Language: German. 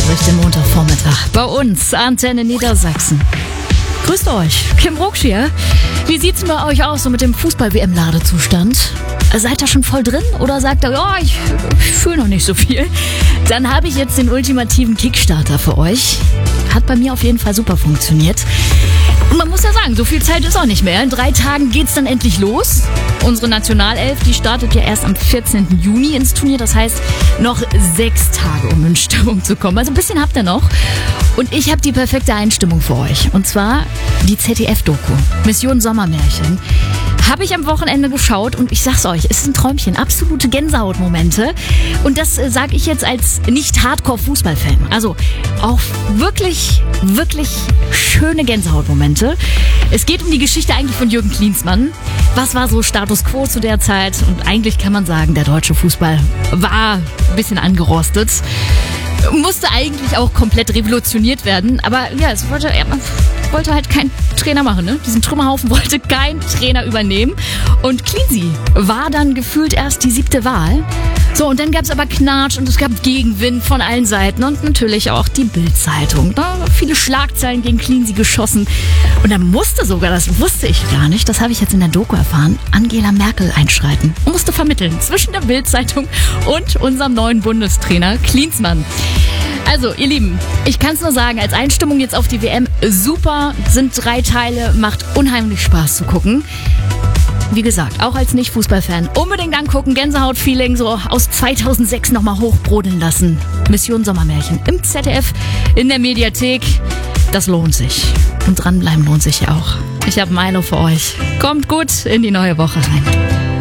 durch den Montagvormittag. Bei uns, Antenne Niedersachsen. Grüßt euch, Kim Brucksch hier. Wie sieht's denn bei euch aus so mit dem Fußball-WM-Ladezustand? Seid ihr schon voll drin oder sagt ihr, ja, ich fühle noch nicht so viel? Dann habe ich jetzt den ultimativen Kickstarter für euch. Hat bei mir auf jeden Fall super funktioniert. Und man muss ja sagen, so viel Zeit ist auch nicht mehr. In 3 Tagen geht's dann endlich los. Unsere Nationalelf, die startet ja erst am 14. Juni ins Turnier. Das heißt, noch 6 Tage, um in Stimmung zu kommen. Also ein bisschen habt ihr noch. Und ich habe die perfekte Einstimmung für euch. Und zwar die ZDF-Doku. Mission Sommermärchen. Habe ich am Wochenende geschaut und ich sag's euch, es ist ein Träumchen. Absolute Gänsehautmomente. Und das sage ich jetzt als nicht-Hardcore-Fußballfan. Also auch wirklich, wirklich schöne Gänsehautmomente. Es geht um die Geschichte eigentlich von Jürgen Klinsmann. Was war so Status Quo zu der Zeit? Und eigentlich kann man sagen, der deutsche Fußball war ein bisschen angerostet. Musste eigentlich auch komplett revolutioniert werden. Aber ja, es wollte halt kein Trainer machen, ne? Diesen Trümmerhaufen wollte kein Trainer übernehmen. Und Cleansy war dann gefühlt erst die 7. Wahl. So, und dann gab es aber Knatsch und es gab Gegenwind von allen Seiten und natürlich auch die Bild-Zeitung. Da viele Schlagzeilen gegen Cleansy geschossen. Und dann musste sogar, das wusste ich gar nicht, das habe ich jetzt in der Doku erfahren, Angela Merkel einschreiten und musste vermitteln zwischen der Bild-Zeitung und unserem neuen Bundestrainer Klinsmann. Also, ihr Lieben, ich kann es nur sagen, als Einstimmung jetzt auf die WM, super, sind 3 Teile, macht unheimlich Spaß zu gucken. Wie gesagt, auch als Nicht-Fußballfan unbedingt angucken, Gänsehaut-Feeling so aus 2006 nochmal hochbrodeln lassen. Mission Sommermärchen im ZDF, in der Mediathek, das lohnt sich. Und dranbleiben lohnt sich ja auch. Ich habe Milo für euch. Kommt gut in die neue Woche rein.